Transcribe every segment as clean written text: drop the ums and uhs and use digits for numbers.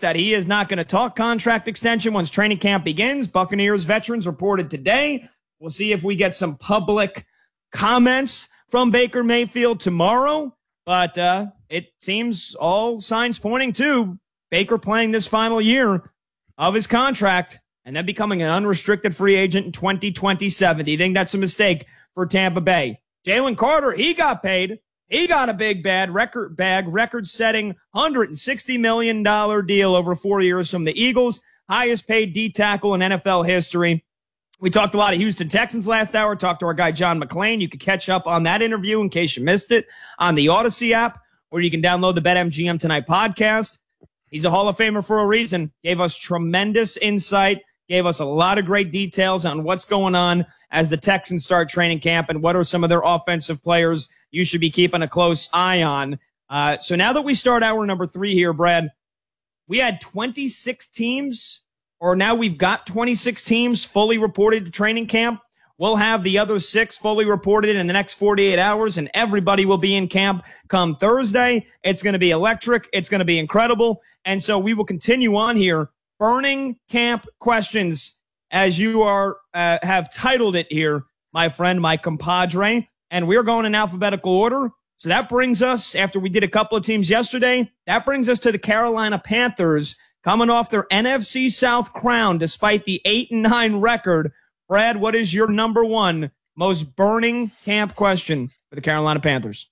that he is not going to talk contract extension once training camp begins. Buccaneers veterans reported today. We'll see if we get some public comments from Baker Mayfield tomorrow. But it seems all signs pointing to Baker playing this final year of his contract and then becoming an unrestricted free agent in 2027. Do you think that's a mistake for Tampa Bay? Jalen Carter, he got paid. He got a big record-setting $160 million deal over 4 years from the Eagles, highest paid D tackle in NFL history. We talked a lot of Houston Texans last hour, talked to our guy John McClain. You can catch up on that interview in case you missed it on the Odyssey app, or you can download the BetMGM Tonight podcast. He's a Hall of Famer for a reason. Gave us tremendous insight, gave us a lot of great details on what's going on as the Texans start training camp and what are some of their offensive players you should be keeping a close eye on. So now that we start hour number 3 here, Brad, we had 26 teams, or now we've got 26 teams fully reported to training camp. We'll have the other 6 fully reported in the next 48 hours, and everybody will be in camp come Thursday. It's going to be electric. It's going to be incredible. And so we will continue on here. Burning camp questions, as you are have titled it here, my friend, my compadre. And we're going in alphabetical order. So that brings us, after we did a couple of teams yesterday, that brings us to the Carolina Panthers coming off their NFC South crown despite the 8-9 record. Brad, what is your number one most burning camp question for the Carolina Panthers?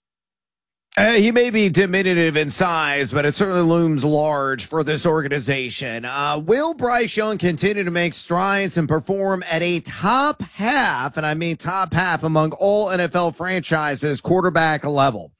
He may be diminutive in size, but it certainly looms large for this organization. Will Bryce Young continue to make strides and perform at a top half, and I mean top half among all NFL franchises, quarterback level?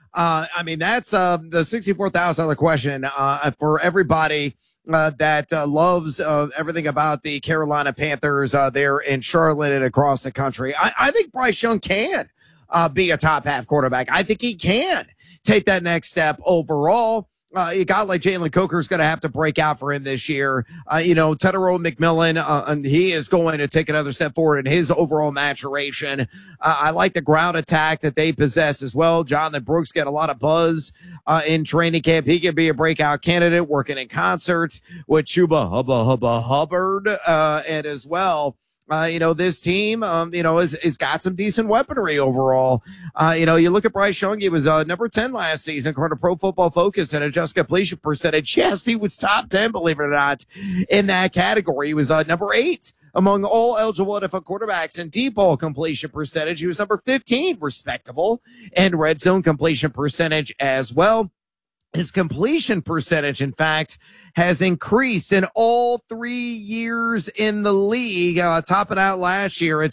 I mean, that's the $64,000 question for everybody that loves everything about the Carolina Panthers there in Charlotte and across the country. I think Bryce Young can be a top half quarterback. I think he can take that next step overall. A guy like Jalen Coker is going to have to break out for him this year. Tedero McMillan, he is going to take another step forward in his overall maturation. I like the ground attack that they possess as well. Jonathan Brooks get a lot of buzz in training camp. He can be a breakout candidate working in concert with Chuba Hubbard and as well. This team, has got some decent weaponry overall. You look at Bryce Young, he was number 10 last season, according to Pro Football Focus, and adjusted completion percentage. Yes, he was top 10, believe it or not, in that category. He was number 8 among all eligible NFL quarterbacks in deep ball completion percentage. He was number 15, respectable, and red zone completion percentage as well. His completion percentage, in fact, has increased in all 3 years in the league, topping out last year at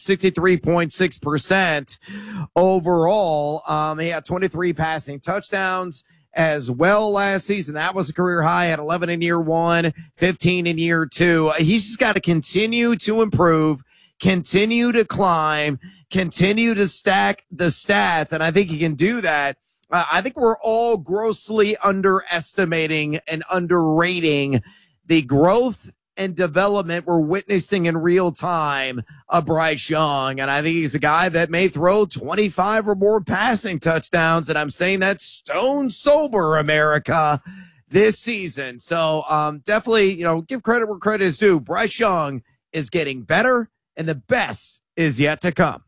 63.6% overall. He had 23 passing touchdowns as well last season. That was a career high at 11 in year 1, 15 in year 2. He's just got to continue to improve, continue to climb, continue to stack the stats, and I think he can do that. I think we're all grossly underestimating and underrating the growth and development we're witnessing in real time of Bryce Young. And I think he's a guy that may throw 25 or more passing touchdowns. And I'm saying that stone sober, America, this season. So definitely, give credit where credit is due. Bryce Young is getting better, and the best is yet to come.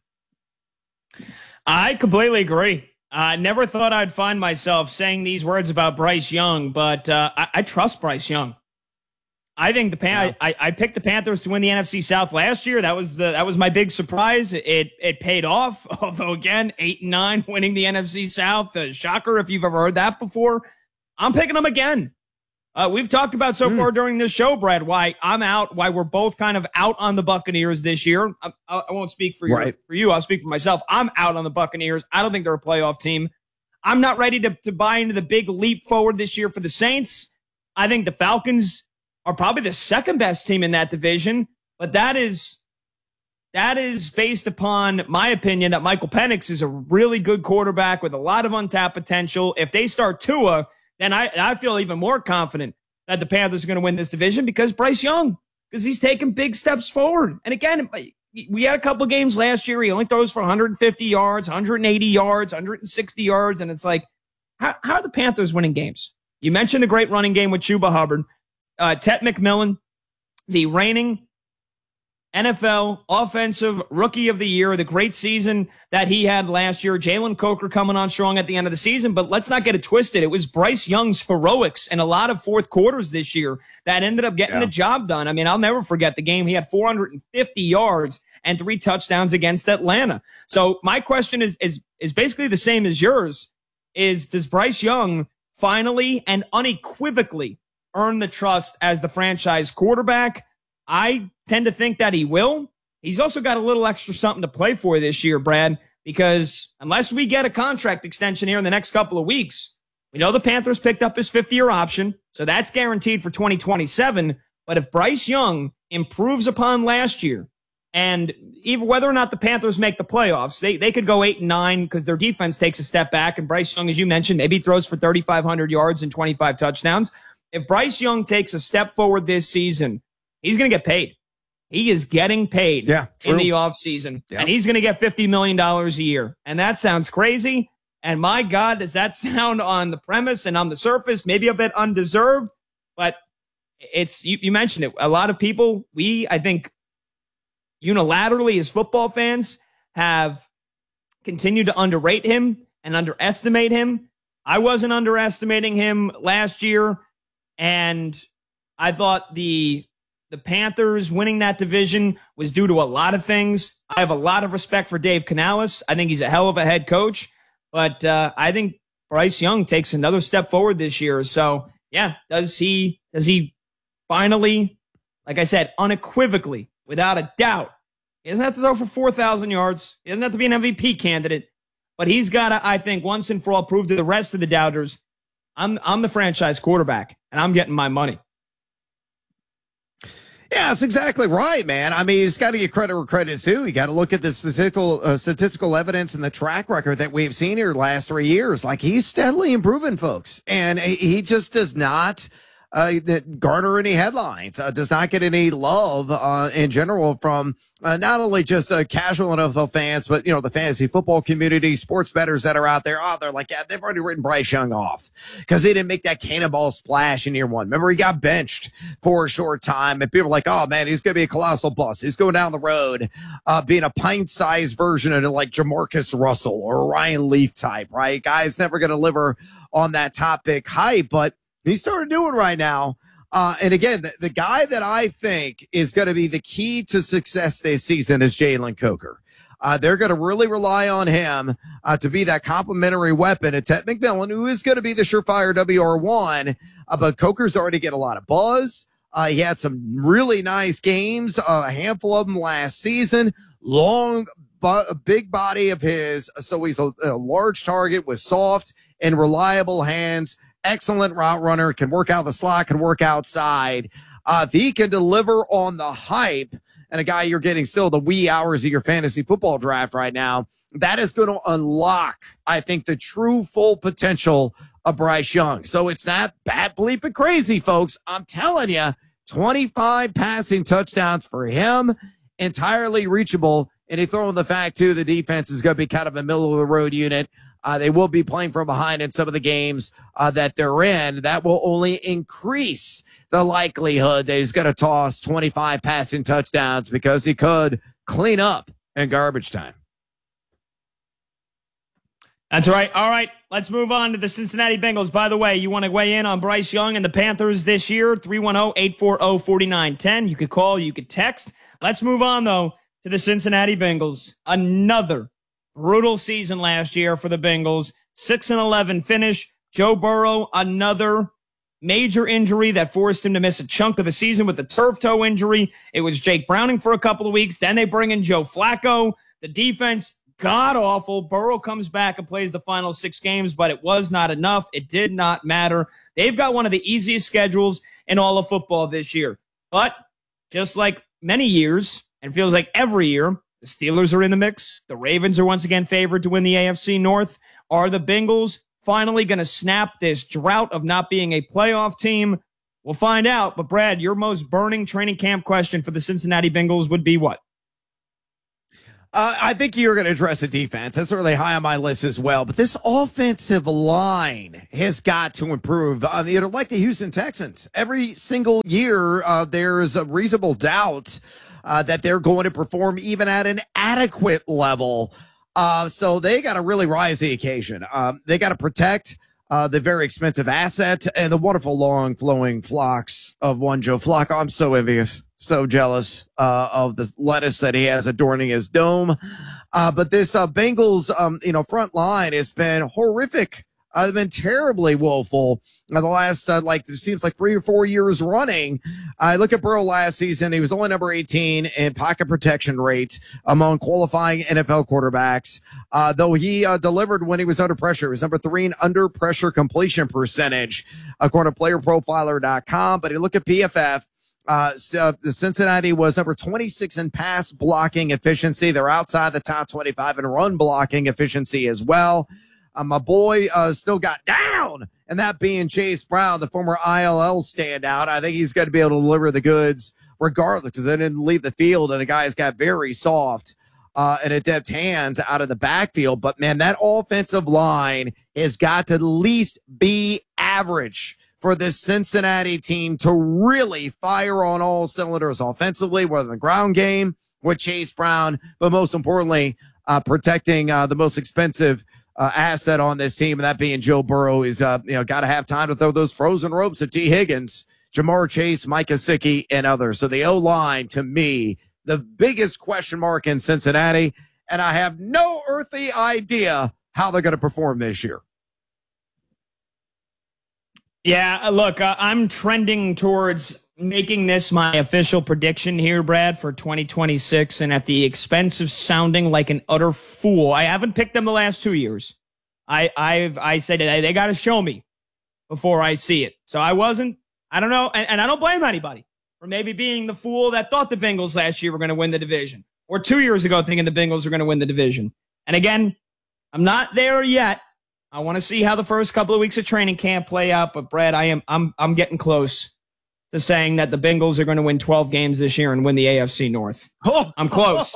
I completely agree. I never thought I'd find myself saying these words about Bryce Young, but I trust Bryce Young. I think I picked the Panthers to win the NFC South last year. That was my big surprise. It paid off. Although again, 8-9 winning the NFC South, shocker if you've ever heard that before. I'm picking them again. We've talked about so far during this show, Brad, why I'm out, why we're both kind of out on the Buccaneers this year. I won't speak for you. I'll speak for myself. I'm out on the Buccaneers. I don't think they're a playoff team. I'm not ready to buy into the big leap forward this year for the Saints. I think the Falcons are probably the second best team in that division, but that is based upon my opinion that Michael Penix is a really good quarterback with a lot of untapped potential. If they start Tua, then I feel even more confident that the Panthers are going to win this division because Bryce Young, because he's taking big steps forward. And again, we had a couple of games last year. He only throws for 150 yards, 180 yards, 160 yards. And it's like, how are the Panthers winning games? You mentioned the great running game with Chuba Hubbard. Ted McMillan, the reigning NFL Offensive Rookie of the Year, the great season that he had last year. Jalen Coker coming on strong at the end of the season, but let's not get it twisted. It was Bryce Young's heroics in a lot of fourth quarters this year that ended up getting the job done. I mean, I'll never forget the game. He had 450 yards and 3 touchdowns against Atlanta. So my question is basically the same as yours. Does Bryce Young finally and unequivocally earn the trust as the franchise quarterback? I tend to think that he will. He's also got a little extra something to play for this year, Brad, because unless we get a contract extension here in the next couple of weeks, we know the Panthers picked up his 5th-year option, so that's guaranteed for 2027. But if Bryce Young improves upon last year, and even whether or not the Panthers make the playoffs, they could go 8-9 because their defense takes a step back, and Bryce Young, as you mentioned, maybe throws for 3,500 yards and 25 touchdowns. If Bryce Young takes a step forward this season, he's going to get paid. He is getting paid in the offseason, and he's going to get $50 million a year. And that sounds crazy. And my God, does that sound on the premise and on the surface, maybe a bit undeserved, but it's, you mentioned it. A lot of people, I think unilaterally as football fans have continued to underrate him and underestimate him. I wasn't underestimating him last year, and I thought the Panthers winning that division was due to a lot of things. I have a lot of respect for Dave Canales. I think he's a hell of a head coach, but I think Bryce Young takes another step forward this year. So yeah, does he finally, like I said, unequivocally, without a doubt, he doesn't have to throw for 4,000 yards. He doesn't have to be an MVP candidate, but he's got to, I think, once and for all prove to the rest of the doubters, I'm the franchise quarterback and I'm getting my money. Yeah, that's exactly right, man. I mean, he's got to get credit where credit is due. You got to look at the statistical evidence and the track record that we've seen here the last 3 years. Like, he's steadily improving, folks, and he just does not garner any headlines, does not get any love in general from not only just casual NFL fans, but, the fantasy football community, sports bettors that are out there. Oh, they're like, yeah, they've already written Bryce Young off because he didn't make that cannonball splash in year 1. Remember, he got benched for a short time, and people were like, oh, man, he's going to be a colossal bust. He's going down the road being a pint-sized version of like Jamarcus Russell or Ryan Leaf type, right? Guy's never going to deliver on that top pick hype, but he started doing right now. And again, the guy that I think is going to be the key to success this season is Jalen Coker. They're going to really rely on him to be that complementary weapon at Ted McMillan, who is going to be the surefire WR1. But Coker's already get a lot of buzz. He had some really nice games, a handful of them last season. Big body of his, so he's a large target with soft and reliable hands. Excellent route runner, can work out the slot, can work outside. If he can deliver on the hype, and a guy you're getting still the wee hours of your fantasy football draft right now, that is going to unlock, I think, the true full potential of Bryce Young. So it's not bad bleeping crazy, folks. I'm telling you, 25 passing touchdowns for him, entirely reachable. And they throw in the fact, too, the defense is going to be kind of a middle-of-the-road unit. They will be playing from behind in some of the games that they're in. That will only increase the likelihood that he's going to toss 25 passing touchdowns because he could clean up in garbage time. That's right. All right, let's move on to the Cincinnati Bengals. By the way, you want to weigh in on Bryce Young and the Panthers this year? 310-840-4910. You could call, you could text. Let's move on, though, to the Cincinnati Bengals. Another brutal season last year for the Bengals. 6-11 finish. Joe Burrow, another major injury that forced him to miss a chunk of the season with the turf toe injury. It was Jake Browning for a couple of weeks. Then they bring in Joe Flacco. The defense, god-awful. Burrow comes back and plays the final 6 games, but it was not enough. It did not matter. They've got one of the easiest schedules in all of football this year. But just like many years, and feels like every year, the Steelers are in the mix. The Ravens are once again favored to win the AFC North. Are the Bengals finally going to snap this drought of not being a playoff team? We'll find out. But, Brad, your most burning training camp question for the Cincinnati Bengals would be what? I think you're going to address the defense. That's really high on my list as well. But this offensive line has got to improve. Like the Houston Texans, every single year there's a reasonable doubt that they're going to perform even at an adequate level. So they got to really rise to the occasion. They got to protect the very expensive asset and the wonderful long flowing flocks of one Joe Flacco. I'm so envious. So jealous of the lettuce that he has adorning his dome. But this Bengals, front line has been horrific. They've been terribly woeful the last, it seems like 3 or 4 years running. I look at Burrow last season. He was only number 18 in pocket protection rate among qualifying NFL quarterbacks. Though he delivered when he was under pressure. He was number 3 in under pressure completion percentage, according to playerprofiler.com. But you look at PFF. The Cincinnati was number 26 in pass blocking efficiency. They're outside the top 25 in run blocking efficiency as well. My boy still got down, and that being Chase Brown, the former ILL standout. I think he's going to be able to deliver the goods regardless, because they didn't leave the field, and the guy's got very soft and adept hands out of the backfield. But, man, that offensive line has got to at least be average for this Cincinnati team to really fire on all cylinders offensively, whether in the ground game with Chase Brown, but most importantly, protecting the most expensive asset on this team, and that being Joe Burrow, is got to have time to throw those frozen ropes at T. Higgins, Jamar Chase, Mike Gesicki, and others. So the O-line, to me, the biggest question mark in Cincinnati, and I have no earthly idea how they're going to perform this year. Yeah, look, I'm trending towards making this my official prediction here, Brad, for 2026, and at the expense of sounding like an utter fool. I haven't picked them the last 2 years. I said they got to show me before I see it. So I don't know, and I don't blame anybody for maybe being the fool that thought the Bengals last year were going to win the division, or 2 years ago thinking the Bengals were going to win the division. And again, I'm not there yet. I want to see how the first couple of weeks of training camp play out, but Brad, I'm getting close to saying that the Bengals are going to win 12 games this year and win the AFC North. I'm close.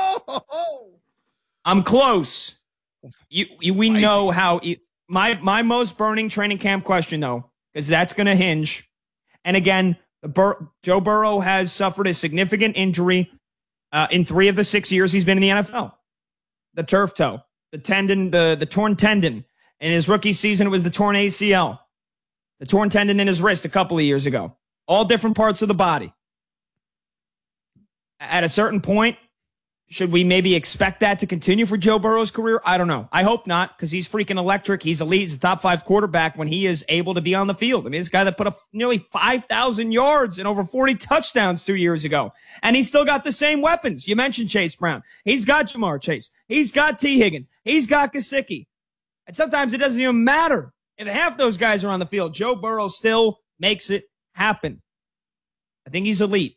I'm close. We know how my most burning training camp question, though, because that's going to hinge. And again, Joe Burrow has suffered a significant injury in 3 of the 6 years he's been in the NFL. The turf toe, the tendon, the torn tendon. In his rookie season, it was the torn ACL, the torn tendon in his wrist a couple of years ago. All different parts of the body. At a certain point, should we maybe expect that to continue for Joe Burrow's career? I don't know. I hope not, because he's freaking electric. He's elite. He's a top 5 quarterback when he is able to be on the field. I mean, this guy that put up nearly 5,000 yards and over 40 touchdowns 2 years ago. And he's still got the same weapons. You mentioned Chase Brown. He's got Jamar Chase. He's got T. Higgins. He's got Gesicki. And sometimes it doesn't even matter if half those guys are on the field. Joe Burrow still makes it happen. I think he's elite.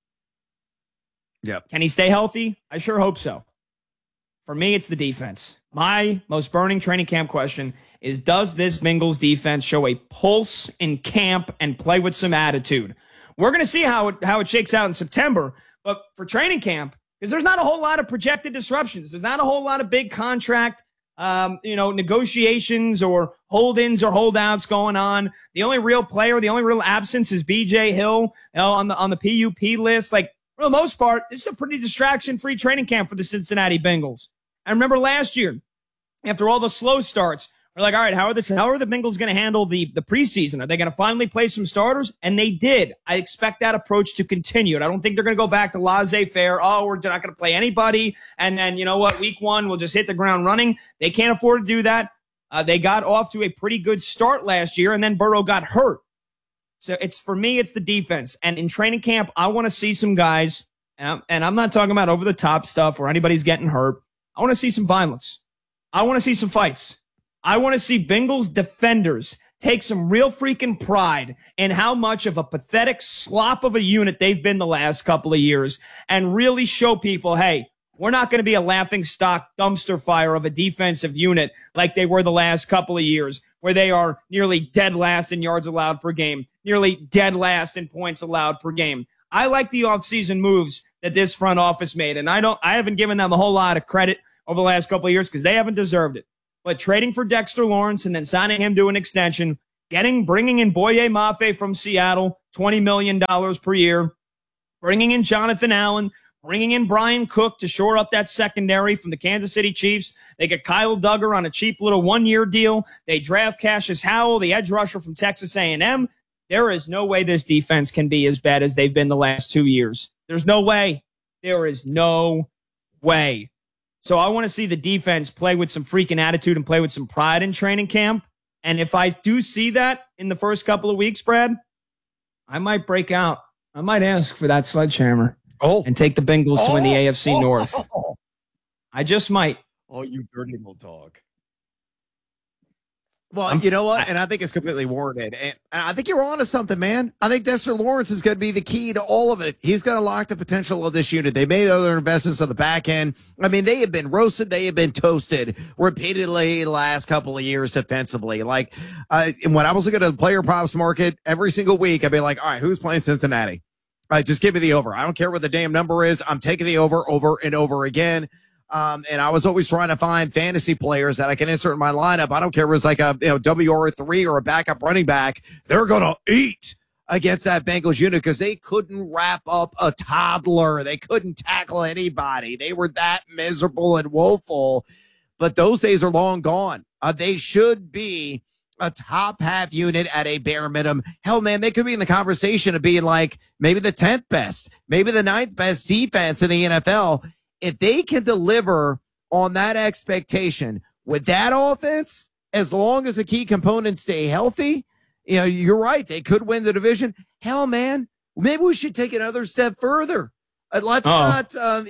Yep. Can he stay healthy? I sure hope so. For me, it's the defense. My most burning training camp question is, does this Bengals defense show a pulse in camp and play with some attitude? We're going to see how it shakes out in September, but for training camp, because there's not a whole lot of projected disruptions. There's not a whole lot of big contract negotiations or hold-ins or holdouts going on. The only real player, the only real absence is BJ Hill, on the PUP list. Like, for the most part, this is a pretty distraction-free training camp for the Cincinnati Bengals. I remember last year, after all the slow starts, we're like, all right, how are the Bengals going to handle the preseason? Are they going to finally play some starters? And they did. I expect that approach to continue. And I don't think they're going to go back to laissez-faire. Oh, we're not going to play anybody. And then, you know what, week 1, we'll just hit the ground running. They can't afford to do that. They got off to a pretty good start last year, and then Burrow got hurt. So for me, it's the defense. And in training camp, I want to see some guys, and I'm not talking about over-the-top stuff where anybody's getting hurt. I want to see some violence. I want to see some fights. I want to see Bengals defenders take some real freaking pride in how much of a pathetic slop of a unit they've been the last couple of years, and really show people, hey, we're not going to be a laughing stock dumpster fire of a defensive unit like they were the last couple of years, where they are nearly dead last in yards allowed per game, nearly dead last in points allowed per game. I like the offseason moves that this front office made. And I haven't given them a whole lot of credit over the last couple of years because they haven't deserved it. But trading for Dexter Lawrence and then signing him to an extension, bringing in Boye Mafe from Seattle, $20 million per year, bringing in Jonathan Allen, bringing in Brian Cook to shore up that secondary from the Kansas City Chiefs. They get Kyle Duggar on a cheap little one-year deal. They draft Cassius Howell, the edge rusher from Texas A&M. There is no way this defense can be as bad as they've been the last 2 years. There's no way. There is no way. So I want to see the defense play with some freaking attitude and play with some pride in training camp. And if I do see that in the first couple of weeks, Brad, I might break out. I might ask for that sledgehammer and take the Bengals to win the AFC North. I just might. Oh, you dirty little dog. Well, you know what? And I think it's completely warranted. And I think you're on to something, man. I think Dexter Lawrence is going to be the key to all of it. He's going to lock the potential of this unit. They made other investments on the back end. I mean, they have been roasted. They have been toasted repeatedly the last couple of years defensively. Like, when I was looking at the player props market every single week, I'd be like, all right, who's playing Cincinnati? Just give me the over. I don't care what the damn number is. I'm taking the over and over again. And I was always trying to find fantasy players that I can insert in my lineup. I don't care if it's like a WR3 or a backup running back. They're going to eat against that Bengals unit because they couldn't wrap up a toddler. They couldn't tackle anybody. They were that miserable and woeful. But those days are long gone. They should be a top half unit at a bare minimum. Hell, man, they could be in the conversation of being like maybe the 10th best, maybe the 9th best defense in the NFL. If they can deliver on that expectation with that offense, as long as the key components stay healthy, you're right. They could win the division. Hell, man, maybe we should take another step further. Let's not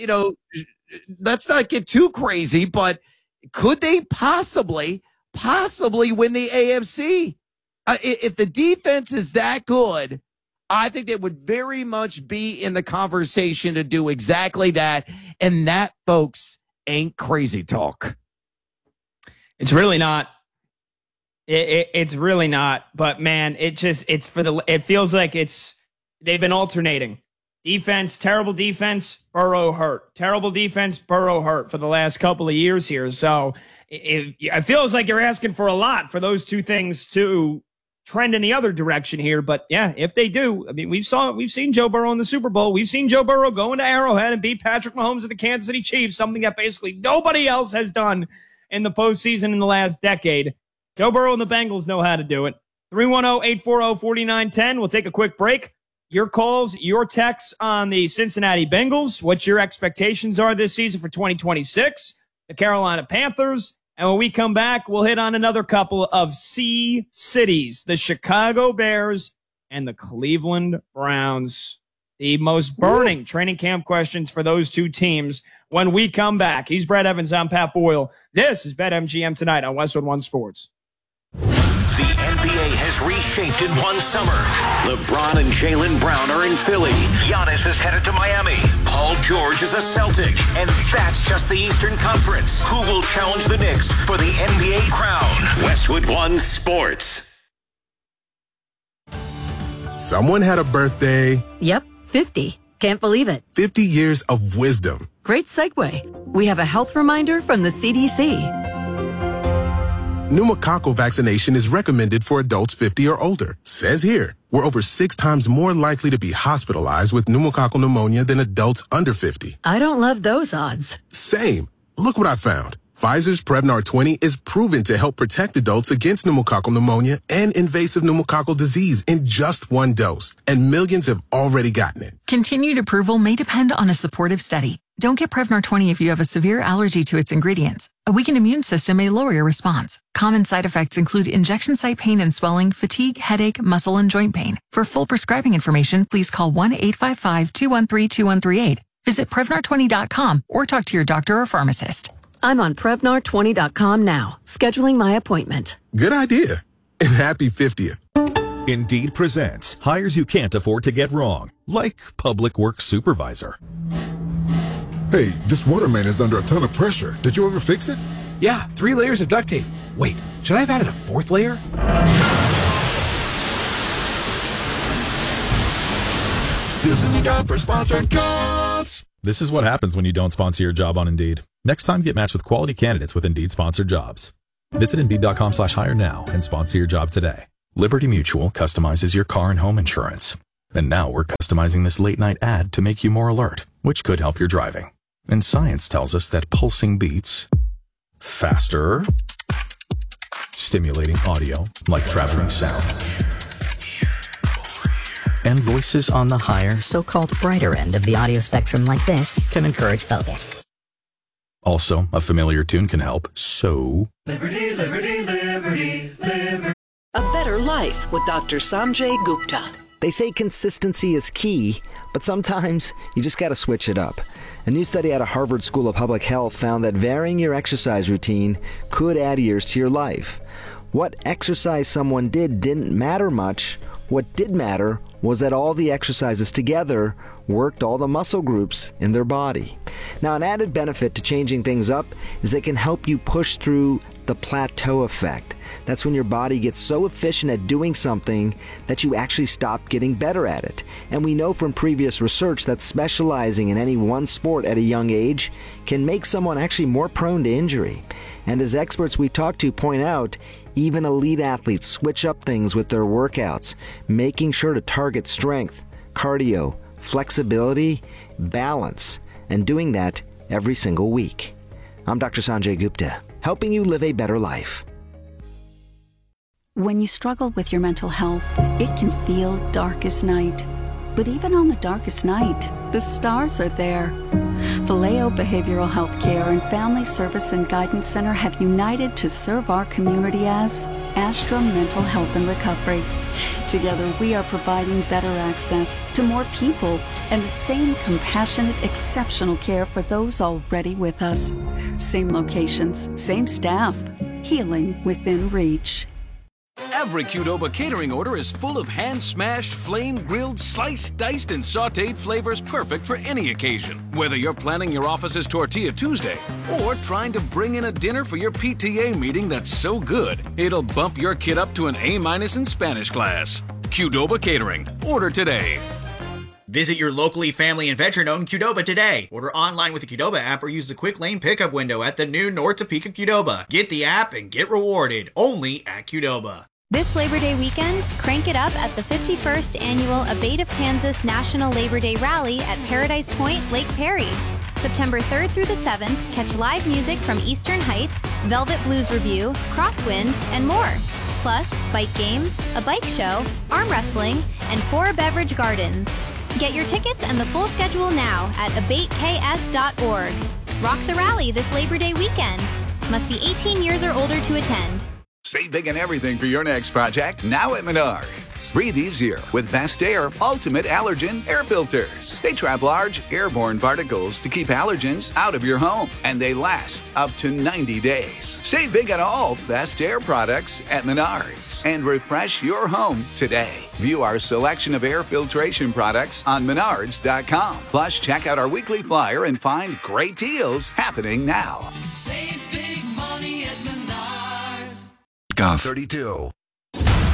get too crazy, but could they possibly win the AFC? If the defense is that good, I think they would very much be in the conversation to do exactly that. And that, folks, ain't crazy talk. It's really not. It's really not. But man, it feels like they've been alternating. Defense, terrible defense, Burrow hurt. Terrible defense, Burrow hurt for the last couple of years here. So it feels like you're asking for a lot for those two things to trend in the other direction here. But yeah, if they do, I mean, we've seen Joe Burrow in the Super Bowl. We've seen Joe Burrow go into Arrowhead and beat Patrick Mahomes of the Kansas City Chiefs, something that basically nobody else has done in the postseason in the last decade. Joe Burrow and the Bengals know how to do it. 310-840-4910. We'll take a quick break. Your calls, your texts on the Cincinnati Bengals, what your expectations are this season for 2026, the Carolina Panthers. And when we come back, we'll hit on another couple of C cities, the Chicago Bears and the Cleveland Browns. The most burning training camp questions for those two teams when we come back. He's Brad Evans. I'm Pat Boyle. This is BetMGM tonight on Westwood One Sports. The NBA has reshaped in one summer. LeBron and Jaylen Brown are in Philly. Giannis is headed to Miami. Paul George is a Celtic. And that's just the Eastern Conference. Who will challenge the Knicks for the NBA crown? Westwood One Sports. Someone had a birthday. Yep, 50. Can't believe it. 50 years of wisdom. Great segue. We have a health reminder from the CDC. Pneumococcal vaccination is recommended for adults 50 or older. Says here, we're over 6 times more likely to be hospitalized with pneumococcal pneumonia than adults under 50. I don't love those odds. Same. Look what I found. Pfizer's Prevnar 20 is proven to help protect adults against pneumococcal pneumonia and invasive pneumococcal disease in just 1 dose. And millions have already gotten it. Continued approval may depend on a supportive study. Don't get Prevnar 20 if you have a severe allergy to its ingredients. A weakened immune system may lower your response. Common side effects include injection site pain and swelling, fatigue, headache, muscle, and joint pain. For full prescribing information, please call 1-855-213-2138. Visit Prevnar20.com or talk to your doctor or pharmacist. I'm on Prevnar20.com now, scheduling my appointment. Good idea. And happy 50th. Indeed presents hires you can't afford to get wrong, like public works supervisor. Hey, this waterman is under a ton of pressure. Did you ever fix it? Yeah, 3 layers of duct tape. Wait, should I have added a 4th layer? This is the time for sponsored jobs. This is what happens when you don't sponsor your job on Indeed. Next time, get matched with quality candidates with Indeed sponsored jobs. Visit Indeed.com/hire now and sponsor your job today. Liberty Mutual customizes your car and home insurance. And now we're customizing this late night ad to make you more alert, which could help your driving. And science tells us that pulsing beats faster, stimulating audio like traveling sound, and voices on the higher, so-called brighter end of the audio spectrum like this can encourage focus. Also, a familiar tune can help, so... Liberty, liberty, liberty, liberty. A better life with Dr. Sanjay Gupta. They say consistency is key, but sometimes you just got to switch it up. A new study out of Harvard School of Public Health found that varying your exercise routine could add years to your life. What exercise someone did didn't matter much. What did matter was that all the exercises together worked all the muscle groups in their body. Now, an added benefit to changing things up is it can help you push through the plateau effect. That's when your body gets so efficient at doing something that you actually stop getting better at it. And we know from previous research that specializing in any one sport at a young age can make someone actually more prone to injury. And as experts we talk to point out, even elite athletes switch up things with their workouts, making sure to target strength, cardio, flexibility, balance, and doing that every single week. I'm Dr. Sanjay Gupta, helping you live a better life. When you struggle with your mental health, it can feel dark as night. But even on the darkest night, the stars are there. Vallejo Behavioral Health Care and Family Service and Guidance Center have united to serve our community as Astra Mental Health and Recovery. Together, we are providing better access to more people and the same compassionate, exceptional care for those already with us. Same locations, same staff, healing within reach. Every Qdoba catering order is full of hand-smashed, flame-grilled, sliced, diced, and sautéed flavors perfect for any occasion. Whether you're planning your office's Tortilla Tuesday or trying to bring in a dinner for your PTA meeting that's so good, it'll bump your kid up to an A- in Spanish class. Qdoba Catering. Order today. Visit your locally family and veteran-owned Qdoba today. Order online with the Qdoba app or use the quick lane pickup window at the new North Topeka Qdoba. Get the app and get rewarded only at Qdoba. This Labor Day weekend, crank it up at the 51st Annual Abate of Kansas National Labor Day Rally at Paradise Point, Lake Perry. September 3rd through the 7th, catch live music from Eastern Heights, Velvet Blues Review, Crosswind, and more. Plus, bike games, a bike show, arm wrestling, and 4 beverage gardens. Get your tickets and the full schedule now at abateks.org. Rock the rally this Labor Day weekend. Must be 18 years or older to attend. Save big on everything for your next project now at Menards. Breathe easier with Best Air Ultimate Allergen Air Filters. They trap large airborne particles to keep allergens out of your home, and they last up to 90 days. Save big on all Best Air products at Menards and refresh your home today. View our selection of air filtration products on Menards.com. Plus, check out our weekly flyer and find great deals happening now. Save big money at Menards. Gov 32.